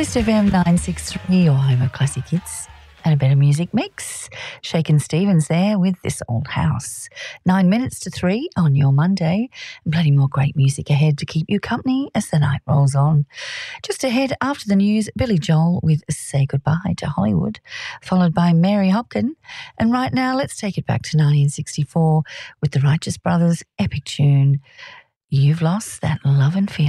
Coast FM 963, your home of classic hits and a better music mix. Shakin' Stevens there with This Old House. 9 minutes to 3 on your Monday, and plenty more great music ahead to keep you company as the night rolls on. Just ahead after the news, Billy Joel with Say Goodbye to Hollywood, followed by Mary Hopkin. And right now, let's take it back to 1964 with the Righteous Brothers' epic tune, You've Lost That Love and Feeling.